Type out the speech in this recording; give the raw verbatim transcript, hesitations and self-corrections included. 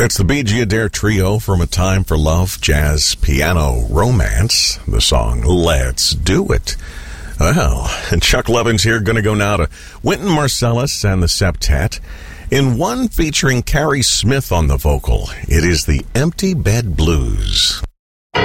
It's the Bee Gee Adair Trio from A Time for Love, Jazz, Piano, Romance. The song, Let's Do It. Well, and Chuck Lovin's here, going to go now to Wynton Marsalis and the Septet. In one featuring Carrie Smith on the vocal, it is the Empty Bed Blues.